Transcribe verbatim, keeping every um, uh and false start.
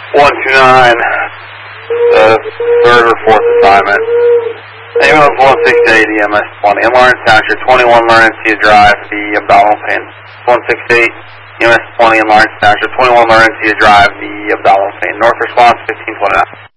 one two nine, the third or fourth assignment. Ambulance one sixty-eight, E M S twenty. In Lawrence Township, twenty-one Laurentia Drive, the abdominal pain. one sixty-eight, E M S twenty in Lawrence Township, twenty-one Laurentia Drive, the abdominal pain. North response, fifteen twenty-nine.